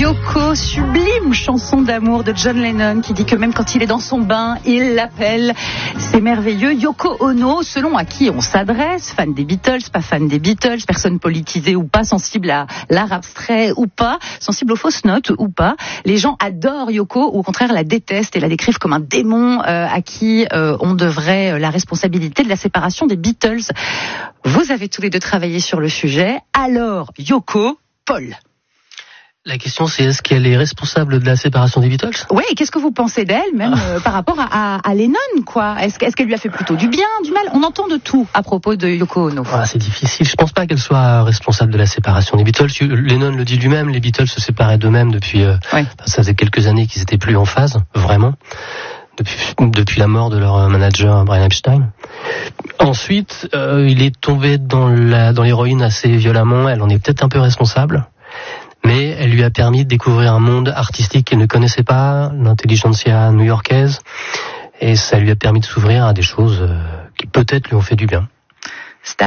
Yoko, sublime chanson d'amour de John Lennon qui dit que même quand il est dans son bain, il l'appelle. C'est merveilleux. Yoko Ono, selon à qui on s'adresse, fan des Beatles, pas fan des Beatles, personne politisée ou pas, sensible à l'art abstrait ou pas, sensible aux fausses notes ou pas, les gens adorent Yoko ou au contraire la détestent et la décrivent comme un démon à qui on devrait la responsabilité de la séparation des Beatles. Vous avez tous les deux travaillé sur le sujet. Alors, Yoko, Paul. La question, c'est est-ce qu'elle est responsable de la séparation des Beatles ? Oui, et qu'est-ce que vous pensez d'elle, même par rapport à Lennon, quoi ? Est-ce qu'elle lui a fait plutôt du bien, du mal ? On entend de tout à propos de Yoko Ono. C'est difficile. Je pense pas qu'elle soit responsable de la séparation des Beatles. Lennon le dit lui-même, les Beatles se séparaient d'eux-mêmes depuis... ça faisait quelques années qu'ils étaient plus en phase, vraiment. Depuis la mort de leur manager Brian Epstein. Ensuite, il est tombé dans l'héroïne assez violemment. Elle en est peut-être un peu responsable. Mais elle lui a permis de découvrir un monde artistique qu'elle ne connaissait pas, l'intelligentsia new-yorkaise, et ça lui a permis de s'ouvrir à des choses qui peut-être lui ont fait du bien. Stan ?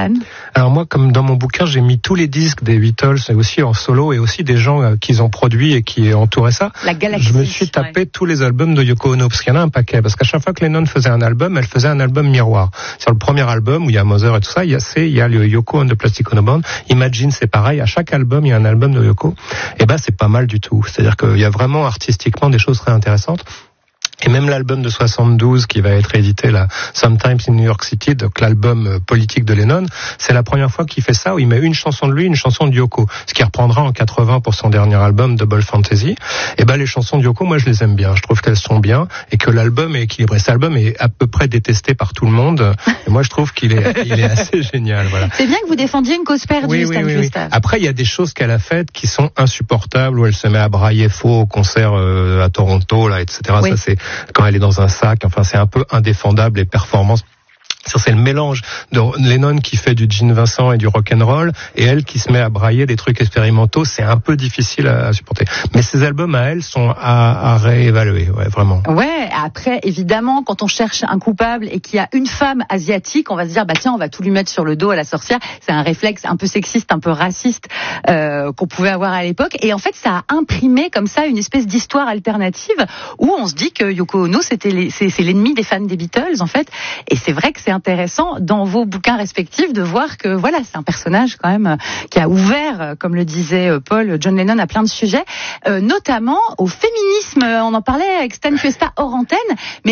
Alors moi, comme dans mon bouquin, j'ai mis tous les disques des Beatles, et aussi en solo, et aussi des gens qu'ils ont produits et qui entouraient ça. La galaxie. Je me suis tapé tous les albums de Yoko Ono, parce qu'il y en a un paquet. Parce qu'à chaque fois que Lennon faisait un album, elle faisait un album miroir. Sur le premier album, où il y a Mother et tout ça, il y a le Yoko and the Plastic Ono Band. Imagine, c'est pareil. À chaque album, il y a un album de Yoko. Et c'est pas mal du tout. C'est-à-dire qu'il y a vraiment artistiquement des choses très intéressantes. Et même l'album de 72 qui va être édité là, Sometimes in New York City, donc l'album politique de Lennon, c'est la première fois qu'il fait ça, où il met une chanson de lui, une chanson de Yoko, ce qu'il reprendra en 80 pour son dernier album Double Fantasy. Et les chansons de Yoko, moi je les aime bien, je trouve qu'elles sont bien et que l'album est équilibré. Cet album est à peu près détesté par tout le monde, et moi je trouve qu'il est assez génial. Voilà. C'est bien que vous défendiez une cause perdue, Stan Gustave. Après il y a des choses qu'elle a faites qui sont insupportables, où elle se met à brailler faux au concert à Toronto, là, etc. Oui. Ça c'est quand elle est dans un sac, c'est un peu indéfendable, les performances. C'est le mélange de Lennon qui fait du Gene Vincent et du rock'n'roll, et elle qui se met à brailler des trucs expérimentaux. C'est un peu difficile à supporter. Mais ces albums à elle sont à réévaluer, vraiment. Ouais, après, évidemment, quand on cherche un coupable et qu'il y a une femme asiatique, on va se dire, tiens, on va tout lui mettre sur le dos à la sorcière. C'est un réflexe un peu sexiste, un peu raciste, qu'on pouvait avoir à l'époque. Et en fait, ça a imprimé comme ça une espèce d'histoire alternative où on se dit que Yoko Ono, c'est l'ennemi des fans des Beatles, en fait. Et c'est vrai que c'est intéressant dans vos bouquins respectifs de voir que c'est un personnage quand même qui a ouvert, comme le disait Paul, John Lennon à plein de sujets, notamment au féminisme. On en parlait avec Stan Cuesta hors antenne, mais